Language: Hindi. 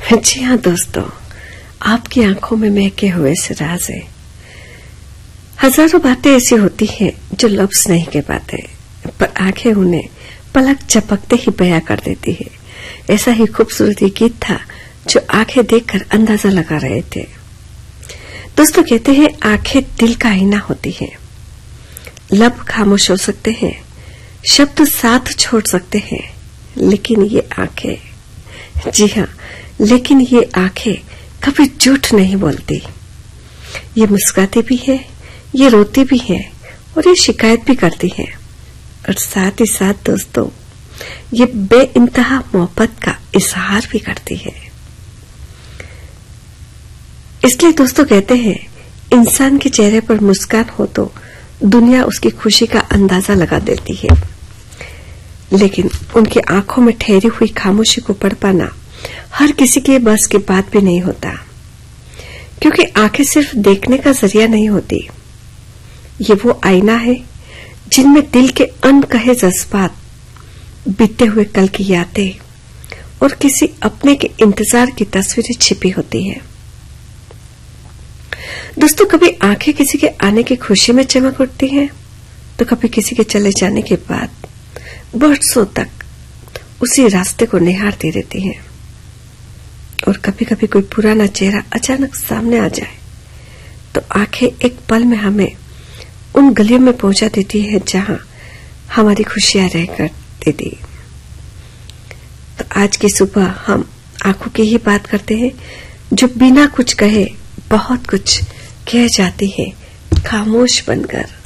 जी हाँ दोस्तों, आपकी आंखों में महके हुए से राज है। हजारों बातें ऐसी होती हैं जो लफ्ज नहीं कह पाते, पर आंखें उन्हें पलक झपकते ही बयां कर देती है। ऐसा ही खूबसूरत गीत था जो आंखें देखकर अंदाजा लगा रहे थे। दोस्तों कहते हैं आंखें दिल का आईना होती है। लब खामोश हो सकते हैं, शब्द साथ छोड़ सकते हैं, लेकिन ये आंखें, जी हाँ, लेकिन ये आंखें कभी झूठ नहीं बोलती। ये मुस्कुराती भी है, ये रोती भी है और ये शिकायत भी करती है। और साथ ही साथ दोस्तों ये बेइंतहा मोहब्बत का इजहार भी करती है। इसलिए दोस्तों कहते हैं इंसान के चेहरे पर मुस्कान हो तो दुनिया उसकी खुशी का अंदाजा लगा देती है, लेकिन उनकी आंखों में ठहरी हुई खामोशी को पढ़ पाना हर किसी के बस की बात भी नहीं होता, क्योंकि आंखें सिर्फ देखने का जरिया नहीं होती। ये वो आईना है जिनमें दिल के अनकहे जज्बात, बीते हुए कल की यादें और किसी अपने के इंतजार की तस्वीरें छिपी होती है। दोस्तों कभी आंखें किसी के आने की खुशी में चमक उठती हैं, तो कभी किसी के चले जाने के बाद बरसों तक उसी रास्ते को निहारती रहती हैं। और कभी कभी कोई पुराना चेहरा अचानक सामने आ जाए तो आंखें एक पल में हमें उन गलियों में पहुंचा देती है जहां हमारी खुशियां रह करती थी। तो आज की सुबह हम आंखों की ही बात करते हैं जो बिना कुछ कहे बहुत कुछ कह जाती है खामोश बनकर।